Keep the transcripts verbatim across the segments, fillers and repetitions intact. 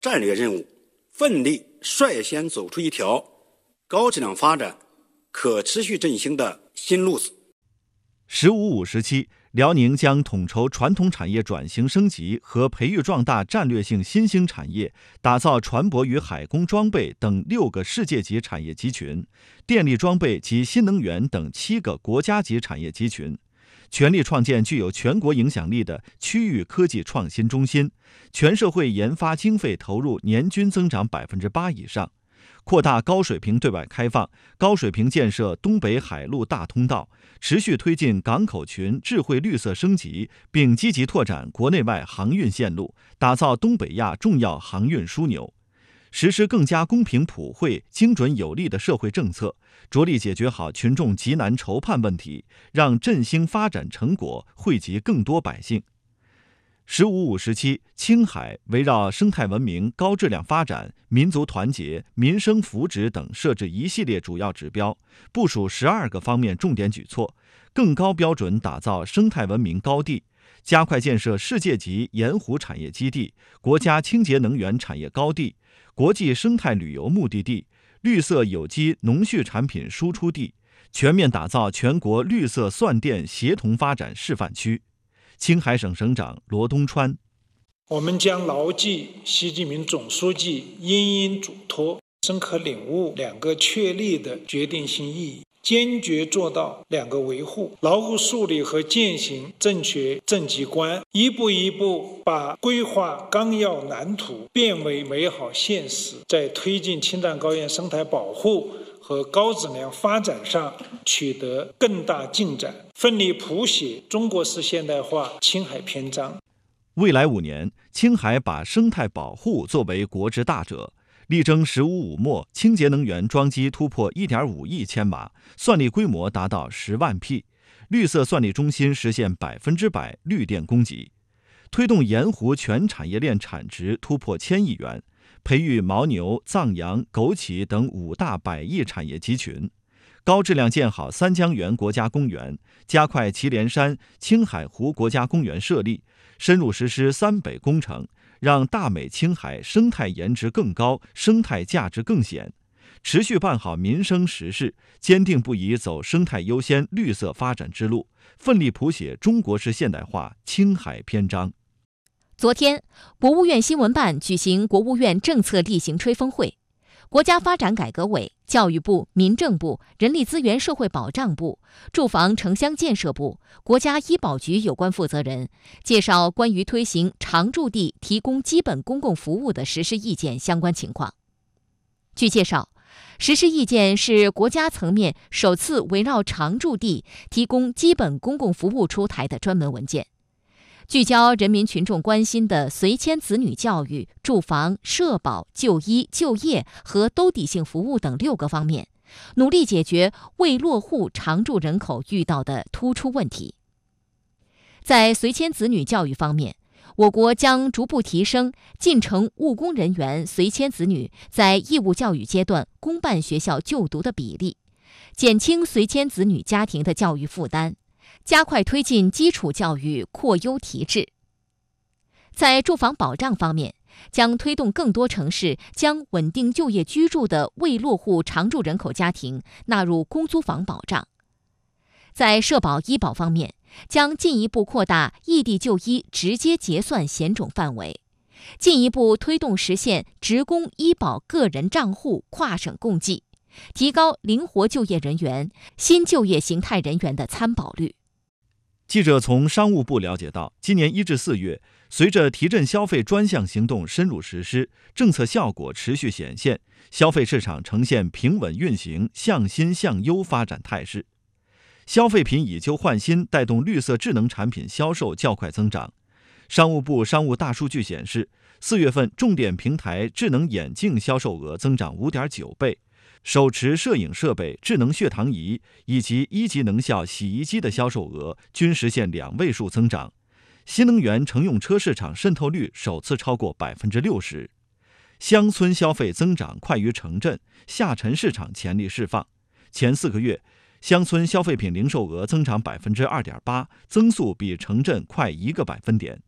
战略任务，奋力率先走出一条高质量发展、可持续振兴的新路子。 十五五时期，辽宁将统筹传统产业转型升级和培育壮大战略性新兴产业，打造船舶与海工装备等六个世界级产业集群，电力装备及新能源等七个国家级产业集群，全力创建具有全国影响力的区域科技创新中心，全社会研发经费投入年均增长百分之八以上。扩大高水平对外开放，高水平建设东北海陆大通道，持续推进港口群智慧绿色升级，并积极拓展国内外航运线路，打造东北亚重要航运枢纽。实施更加公平普惠、精准有力的社会政策，着力解决好群众急难愁盼问题，让振兴发展成果惠及更多百姓。十五五时期，青海围绕生态文明、高质量发展、民族团结、民生福祉等设置一系列主要指标，部署十二个方面重点举措，更高标准打造生态文明高地，加快建设世界级盐湖产业基地、国家清洁能源产业高地、国际生态旅游目的地、绿色有机农畜产品输出地，全面打造全国绿色蒜电协同发展示范区。青海省省长罗东川： 我们将牢记习近平总书记殷殷嘱托，深刻领悟两个确立的决定性意义，坚决做到两个维护，牢固树立和践行正确政绩观，一步一步把规划纲要蓝图变为美好现实，在推进青藏高原生态保护和高质量发展上取得更大进展，奋力谱写中国式现代化青海篇章。 未来五年，青海把生态保护作为国之大者，力争十五五末清洁能源装机突破 一点五亿千瓦，算力规模达到十万匹，绿色算力中心实现百分之百绿电供给，推动盐湖全产业链产值突破千亿元，培育牦牛、藏羊、枸杞等五大百亿产业集群，高质量建好三江源国家公园，加快祁连山、青海湖国家公园设立，深入实施三北工程，让大美青海生态颜值更高，生态价值更显。持续办好民生实事，坚定不移走生态优先、绿色发展之路，奋力谱写中国式现代化青海篇章。 昨天，国务院新闻办举行国务院政策例行吹风会，国家发展改革委、教育部、民政部、人力资源社会保障部、住房城乡建设部、国家医保局有关负责人介绍关于推行常住地提供基本公共服务的实施意见相关情况。据介绍，实施意见是国家层面首次围绕常住地提供基本公共服务出台的专门文件，聚焦人民群众关心的随迁子女教育、住房、社保、就医、就业和兜底性服务等六个方面，努力解决未落户常住人口遇到的突出问题。在随迁子女教育方面，我国将逐步提升进城务工人员随迁子女在义务教育阶段公办学校就读的比例，减轻随迁子女家庭的教育负担，加快推进基础教育扩优提质。在住房保障方面，将推动更多城市将稳定就业居住的未落户常住人口家庭纳入公租房保障。在社保医保方面，将进一步扩大异地就医直接结算险种范围，进一步推动实现职工医保个人账户跨省共计，提高灵活就业人员、新就业形态人员的参保率。 记者从商务部了解到，今年一至四月，随着提振消费专项行动深入实施，政策效果持续显现，消费市场呈现平稳运行、向新向优发展态势。消费品以旧换新带动绿色智能产品销售较快增长。商务部商务大数据显示，四月份重点平台智能眼镜销售额增长 五点九倍，手持摄影设备、智能血糖仪以及一级能效洗衣机的销售额均实现两位数增长。新能源乘用车市场渗透率首次超过 百分之六十。乡村消费增长快于城镇，下沉市场潜力释放。前四个月，乡村消费品零售额增长 百分之二点八， 增速比城镇快一个百分点。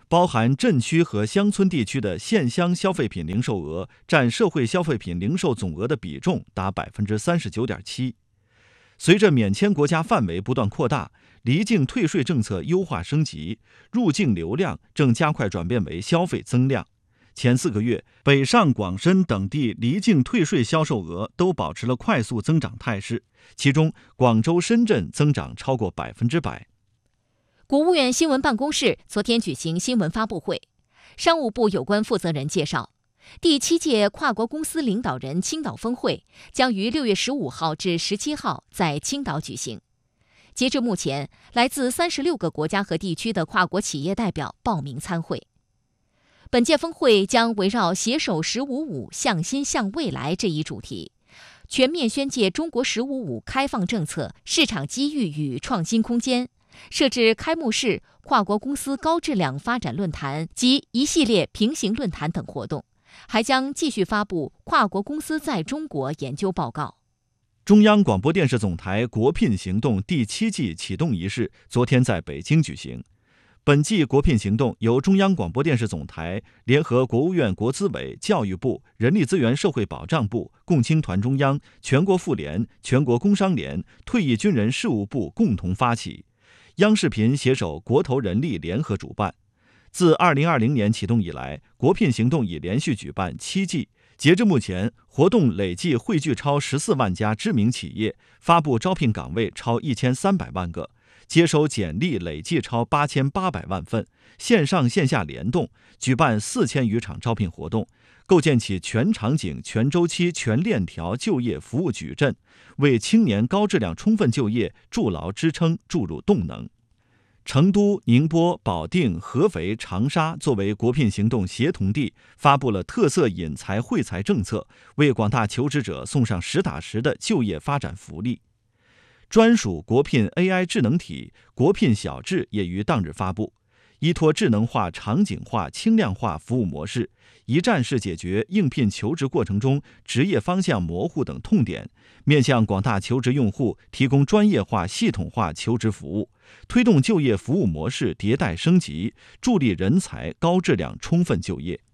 包含镇区和乡村地区的县乡消费品零售额占社会消费品零售总额的比重达 百分之三十九点七。随着免签国家范围不断扩大，离境退税政策优化升级，入境流量正加快转变为消费增量。前四个月，北上广深等地离境退税销售额都保持了快速增长态势，其中广州、深圳增长超过百分之百。 国务院新闻办公室昨天举行新闻发布会，商务部有关负责人介绍，第七届跨国公司领导人青岛峰会将于六月十五号至十七号在青岛举行。截至目前，来自三十六个国家和地区的跨国企业代表报名参会。本届峰会将围绕携手“十五五”向新向未来这一主题，全面宣介中国“十五五”开放政策、市场机遇与创新空间，设置开幕式、跨国公司高质量发展论坛及一系列平行论坛等活动，还将继续发布跨国公司在中国研究报告。 中央广播电视总台国聘行动第七季启动仪式昨天在北京举行。本季国聘行动由中央广播电视总台联合国务院国资委、教育部、人力资源社会保障部、共青团中央、全国妇联、全国工商联、退役军人事务部共同发起，央视频携手国投人力联合主办。自二零二零年启动以来，国聘行动已连续举办七季，截至目前，活动累计汇聚超十四万家知名企业，发布招聘岗位超一千三百万个，接收简历累计超八千八百万份，线上线下联动，举办四千余场招聘活动，构建起全场景、全周期、全链条就业服务矩阵，为青年高质量充分就业筑牢支撑、注入动能。成都、宁波、保定、合肥、长沙作为国聘行动协同地，发布了特色引才惠才政策，为广大求职者送上实打实的就业发展福利。专属国聘 A I 智能体国聘小智也于当日发布，依托智能化、场景化、轻量化服务模式，一站式解决应聘求职过程中职业方向模糊等痛点，面向广大求职用户提供专业化、系统化求职服务，推动就业服务模式迭代升级，助力人才高质量充分就业。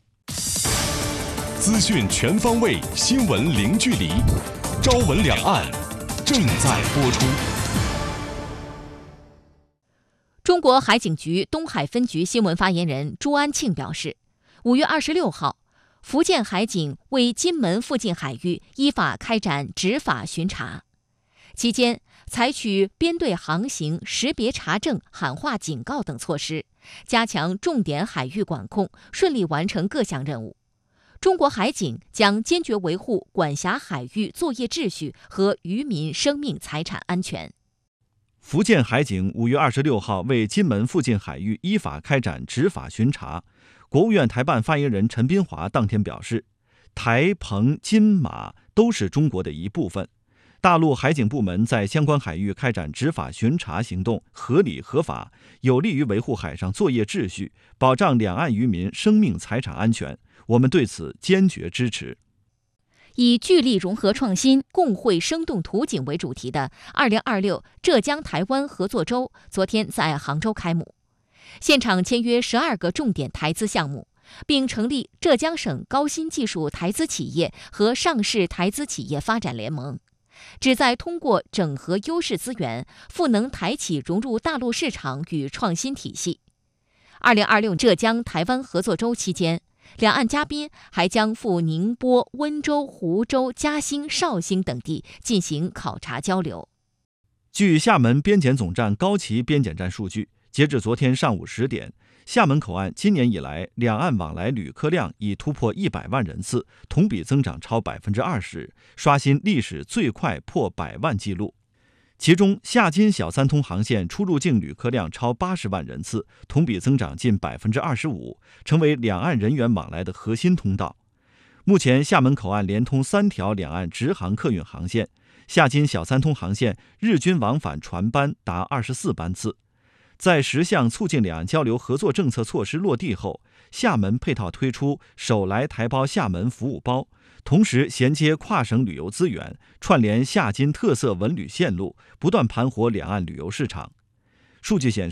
资讯全方位，新闻零距离，朝闻两岸正在播出。 中国海警局东海分局新闻发言人朱安庆表示，五月二十六号，福建海警为金门附近海域依法开展执法巡查，期间采取编队航行、识别查证、喊话警告等措施，加强重点海域管控，顺利完成各项任务。中国海警将坚决维护管辖海域作业秩序和渔民生命财产安全。 福建海警五月二十六号为金门附近海域依法开展执法巡查。国务院台办发言人陈斌华当天表示，台、澎、金、马都是中国的一部分。大陆海警部门在相关海域开展执法巡查行动合理合法，有利于维护海上作业秩序，保障两岸渔民生命财产安全。我们对此坚决支持。 以聚力融合创新、共绘生动图景为主题的二零二六浙江台湾合作周昨天在杭州开幕，现场签约十二个重点台资项目，并成立浙江省高新技术台资企业和上市台资企业发展联盟，旨在通过整合优势资源，赋能台企融入大陆市场与创新体系。二零二六浙江台湾合作周期间，两岸嘉宾还将赴宁波、温州、湖州、嘉兴、绍兴等地进行考察交流。 据厦门边检总站高崎边检站数据，截至昨天上午十点，厦门口岸今年以来两岸往来旅客量已突破一百万人次，同比增长超百分之二十，刷新历史最快破百万纪录。其中，厦金小三通航线出入境旅客量超八十万人次，同比增长近百分之二十五，成为两岸人员往来的核心通道。目前，厦门口岸连通三条两岸直航客运航线，厦金小三通航线日均往返船班达二十四班次。在十项促进两岸交流合作政策措施落地后，厦门配套推出手来台胞厦门服务包，同时衔接跨省旅游资源，串联厦金特色文旅线路，不断盘活两岸旅游市场。数据显示，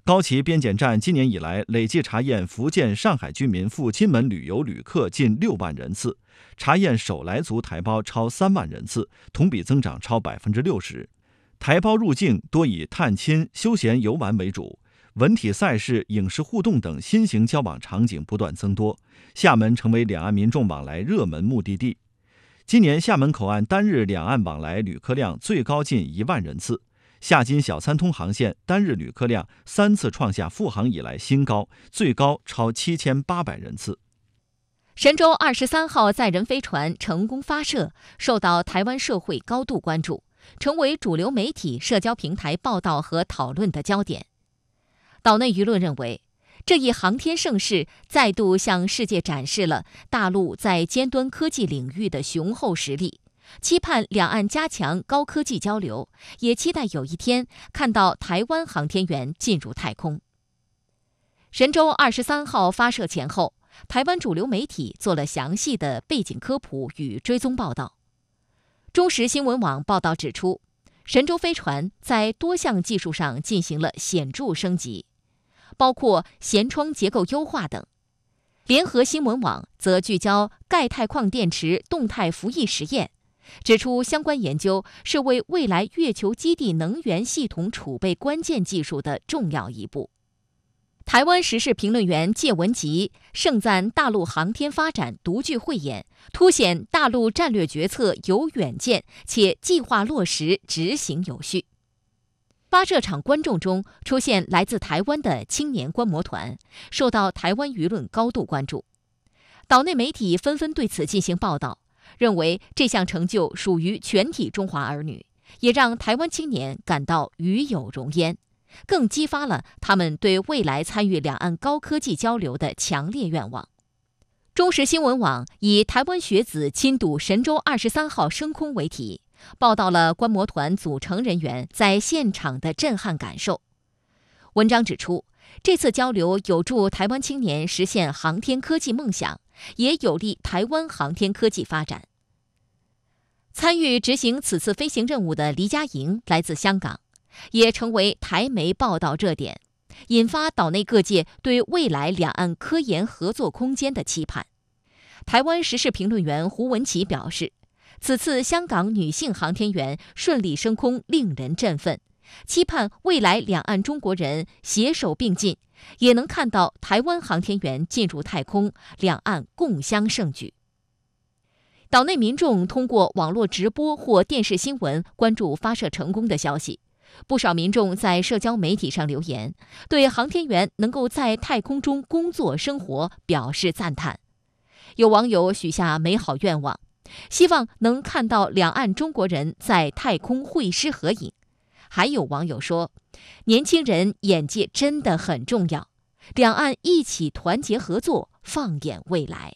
高崎边检站今年以来累计查验福建、上海居民赴金门旅游旅客近六万人次，查验首来族台胞超三万人次，同比增长超百分之六十。台胞入境多以探亲、休闲游玩为主，文体赛事、影视互动等新型交往场景不断增多，厦门成为两岸民众往来热门目的地。今年厦门口岸单日两岸往来旅客量最高近一万人次，厦金小三通航线单日旅客量三次创下复航以来新高，最高超七千八百人次。 神舟二十三号载人飞船成功发射，受到台湾社会高度关注，成为主流媒体、社交平台报道和讨论的焦点。岛内舆论认为，这一航天盛事再度向世界展示了大陆在尖端科技领域的雄厚实力，期盼两岸加强高科技交流，也期待有一天看到台湾航天员进入太空。神舟二十三号发射前后，台湾主流媒体做了详细的背景科普与追踪报道。中时新闻网报道指出，神舟飞船在多项技术上进行了显著升级，包括舷窗结构优化等。联合新闻网则聚焦钙钛矿电池动态服役实验，指出相关研究是为未来月球基地能源系统储备关键技术的重要一步。台湾时事评论员介文吉盛赞大陆航天发展独具慧眼，凸显大陆战略决策有远见，且计划落实执行有序。发射场观众中出现来自台湾的青年观摩团，受到台湾舆论高度关注。岛内媒体纷纷对此进行报道，认为这项成就属于全体中华儿女，也让台湾青年感到与有荣焉，更激发了他们对未来参与两岸高科技交流的强烈愿望。中时新闻网以台湾学子亲睹神舟二十三号升空为题，报道了观摩团组成人员在现场的震撼感受。文章指出，这次交流有助台湾青年实现航天科技梦想，也有利台湾航天科技发展。参与执行此次飞行任务的黎佳莹来自香港，也成为台媒报道热点，引发岛内各界对未来两岸科研合作空间的期盼。台湾时事评论员胡文琪表示，此次香港女性航天员顺利升空令人振奋，期盼未来两岸中国人携手并进，也能看到台湾航天员进入太空，两岸共襄盛举。岛内民众通过网络直播或电视新闻关注发射成功的消息，不少民众在社交媒体上留言，对航天员能够在太空中工作生活表示赞叹。有网友许下美好愿望，希望能看到两岸中国人在太空会师合影。还有网友说，年轻人眼界真的很重要，两岸一起团结合作，放眼未来。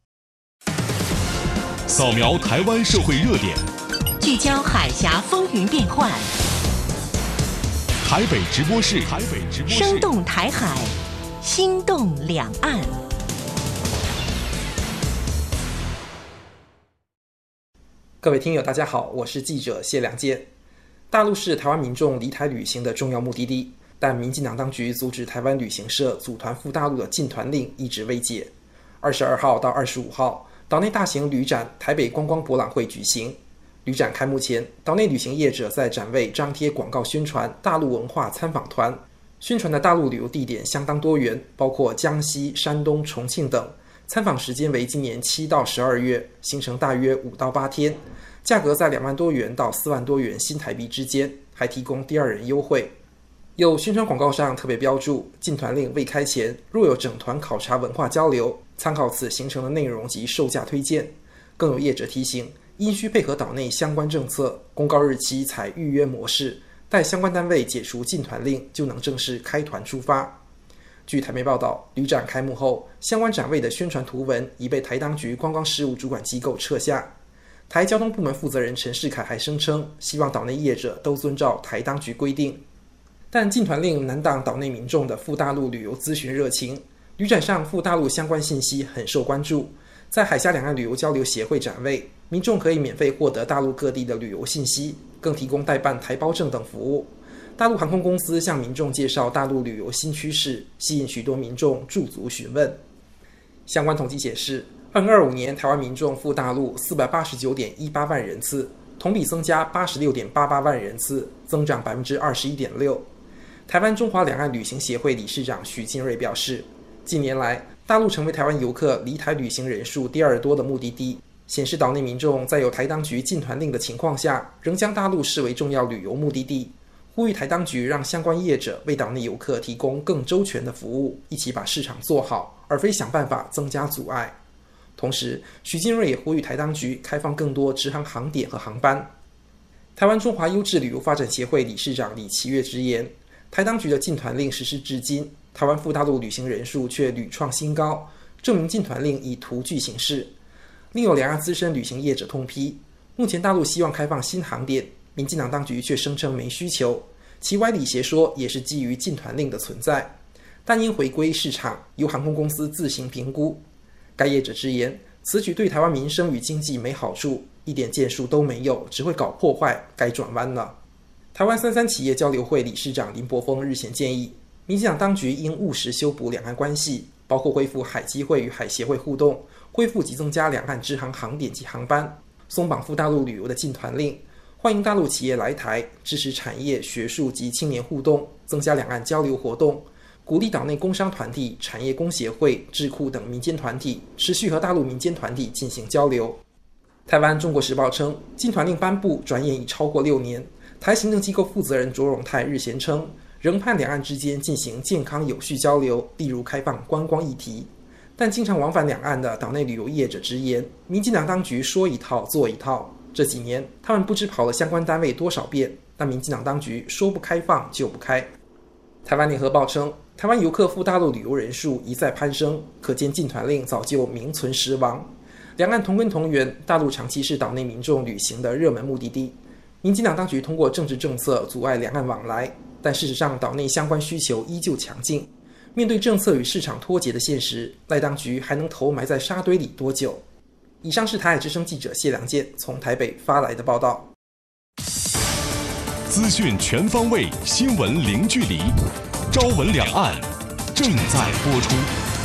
扫描台湾社会热点， 聚焦海峡风云变幻， 台北直播室，台北直播室， 生动台海，心动两岸。 各位听友大家好，我是记者谢良健。大陆是台湾民众离台旅行的重要目的地，但民进党当局阻止台湾旅行社组团赴大陆的禁团令一直未解。二十二号到二十五号，岛内大型旅展台北观光博览会举行。旅展开幕前，岛内旅行业者在展位张贴广告宣传大陆文化参访团，宣传的大陆旅游地点相当多元，包括江西、山东、重庆等。参访时间为今年七到十二月，行程大约五到八天，价格在两万多元到四万多元新台币之间，还提供第二人优惠。有宣传广告上特别标注，禁团令未开前，若有整团考察文化交流，参考此行程的内容及售价推荐。更有业者提醒，因需配合岛内相关政策，公告日期采预约模式，待相关单位解除禁团令，就能正式开团出发。据台媒报道，旅展开幕后，相关展位的宣传图文已被台当局观光事务主管机构撤下。台交通部门负责人陈世凯还声称，希望岛内业者都遵照台当局规定。但禁团令难挡岛内民众的赴大陆旅游咨询热情，旅展上赴大陆相关信息很受关注。在海峡两岸旅游交流协会展位，民众可以免费获得大陆各地的旅游信息，更提供代办台胞证等服务。 大陆航空公司向民众介绍大陆旅游新趋势，吸引许多民众驻足询问。相关统计显示，二零二五年台湾民众赴大陆四百八十九点一八万人次，同比增加八十六点八八万人次，增长百分之二十一点六。台湾中华两岸旅行协会理事长许金瑞表示，近年来大陆成为台湾游客离台旅行人数第二多的目的地，显示岛内民众在有台当局禁团令的情况下，仍将大陆视为重要旅游目的地，呼吁台当局让相关业者为岛内游客提供更周全的服务，一起把市场做好，而非想办法增加阻碍。同时，许金瑞也呼吁台当局开放更多直航航点和航班。台湾中华优质旅游发展协会理事长李奇岳直言，台当局的禁团令实施至今，台湾赴大陆旅行人数却屡创新高，证明禁团令以图具行事。另有两岸资深旅行业者痛批，目前大陆希望开放新航点，民进党当局却声称没需求，其歪理邪说也是基于禁团令的存在，但应回归市场，由航空公司自行评估。该业者直言，此举对台湾民生与经济没好处，一点建树都没有，只会搞破坏，该转弯了。台湾三三企业交流会理事长林柏峰日前建议，民进党当局应务实修补两岸关系，包括恢复海基会与海协会互动，恢复及增加两岸直航航点及航班，松绑赴大陆旅游的禁团令，欢迎大陆企业来台，支持产业、学术及青年互动，增加两岸交流活动，鼓励岛内工商团体、产业工协会、智库等民间团体持续和大陆民间团体进行交流。台湾中国时报称，禁团令颁布转眼已超过六年，台行政机构负责人卓荣泰日前称，仍盼两岸之间进行健康有序交流，例如开放观光议题。但经常往返两岸的岛内旅游业者直言，民进党当局说一套做一套，这几年他们不知跑了相关单位多少遍，但民进党当局说不开放就不开。台湾联合报称，台湾游客赴大陆旅游人数一再攀升，可见禁团令早就名存实亡。两岸同根同源，大陆长期是岛内民众旅行的热门目的地。民进党当局通过政治政策阻碍两岸往来，但事实上岛内相关需求依旧强劲。面对政策与市场脱节的现实，赖当局还能头埋在沙堆里多久？以上是台海之声记者谢良健从台北发来的报道。 资讯全方位，新闻零距离。朝闻两岸正在播出。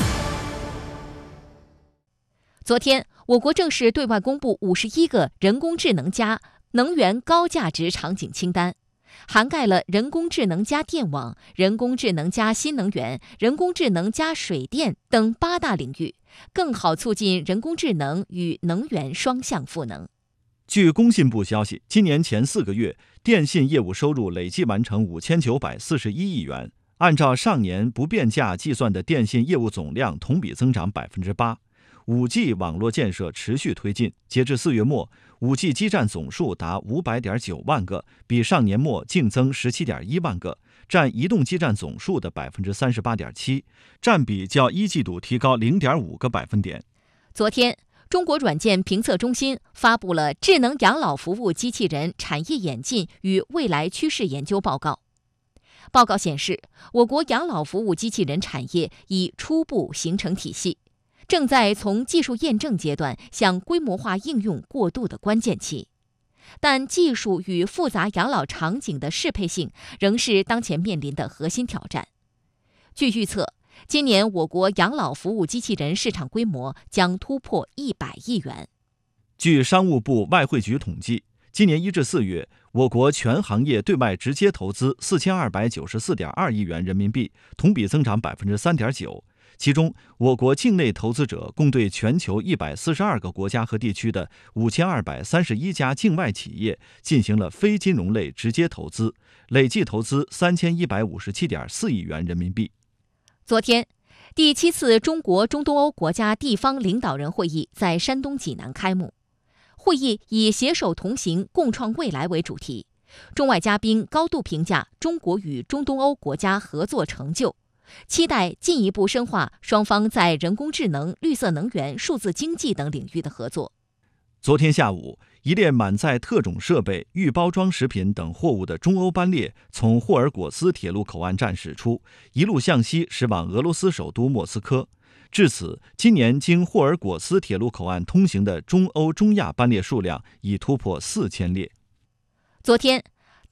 昨天，我国正式对外公布五十一个人工智能加能源高价值场景清单，涵盖了人工智能加电网、人工智能加新能源、人工智能加水电等八大领域，更好促进人工智能与能源双向赋能。 据工信部消息，今年前四个月，电信业务收入累计完成五千九百四十一亿元，按照上年不变价计算的电信业务总量同比增长百分之八。五 G 网络建设持续推进，截至四月末，五 G 基站总数达五百点九万个，比上年末净增十七点一万个，占移动基站总数的百分之三十八点七，占比较一季度提高零点五个百分点。 昨天，中国软件评测中心发布了《智能养老服务机器人产业演进与未来趋势研究报告》。报告显示，我国养老服务机器人产业已初步形成体系，正在从技术验证阶段向规模化应用过渡的关键期，但技术与复杂养老场景的适配性仍是当前面临的核心挑战。据预测，今年我国养老服务机器人市场规模将突破一百亿元。 据商务部外汇局统计，今年一至四月，我国全行业对外直接投资四千二百九十四点二亿元人民币，同比增长百分之三点九。其中，我国境内投资者共对全球一百四十二个国家和地区的五千二百三十一家境外企业进行了非金融类直接投资，累计投资三千一百五十七点四亿元人民币。 昨天，第七次中国中东欧国家地方领导人会议在山东济南开幕。会议以携手同行、共创未来为主题，中外嘉宾高度评价中国与中东欧国家合作成就，期待进一步深化双方在人工智能、绿色能源、数字经济等领域的合作。 昨天下午，一列满载特种设备、预包装食品等货物的中欧班列从霍尔果斯铁路口岸站驶出，一路向西驶往俄罗斯首都莫斯科。至此，今年经霍尔果斯铁路口岸通行的中欧中亚班列数量已突破四千列。 昨天，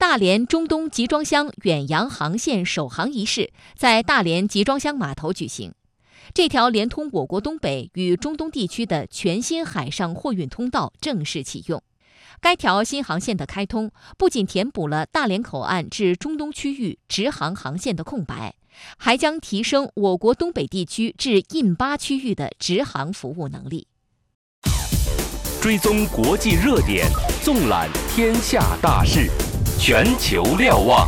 大连中东集装箱远洋航线首航仪式在大连集装箱码头举行。这条连通我国东北与中东地区的全新海上货运通道正式启用。该条新航线的开通，不仅填补了大连口岸至中东区域直航航线的空白，还将提升我国东北地区至印巴区域的直航服务能力。 追踪国际热点，纵览天下大事，全球瞭望。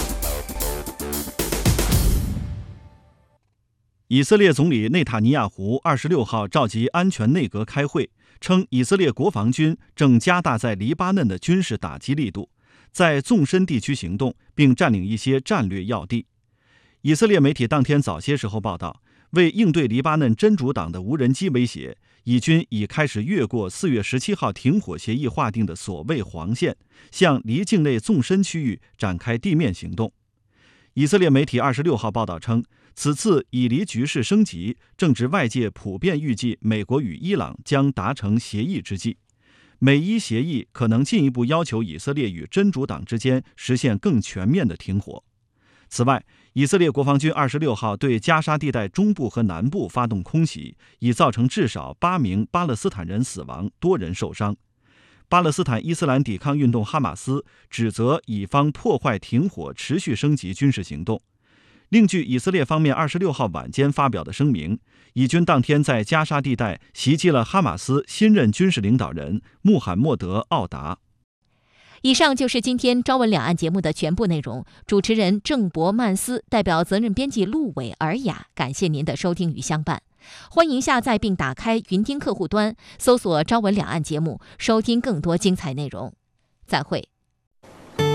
以色列总理内塔尼亚胡二十六号召集安全内阁开会，称以色列国防军正加大在黎巴嫩的军事打击力度，在纵深地区行动，并占领一些战略要地。以色列媒体当天早些时候报道，为应对黎巴嫩真主党的无人机威胁，以军已开始越过四月十七号停火协议划定的所谓黄线，向黎境内纵深区域展开地面行动。以色列媒体二十六号报道称，此次以黎局势升级，正值外界普遍预计美国与伊朗将达成协议之际。美伊协议可能进一步要求以色列与真主党之间实现更全面的停火。此外，以色列国防军二十六号对加沙地带中部和南部发动空袭，已造成至少八名巴勒斯坦人死亡，多人受伤。巴勒斯坦伊斯兰抵抗运动哈马斯指责以方破坏停火，持续升级军事行动。另据以色列方面二十六号晚间发表的声明，以军当天在加沙地带袭击了哈马斯新任军事领导人穆罕默德·奥达。 以上就是今天朝闻两岸节目的全部内容。主持人郑博、曼斯，代表责任编辑陆伟、尔雅，感谢您的收听与相伴。欢迎下载并打开云听客户端，搜索朝闻两岸节目，收听更多精彩内容。再会。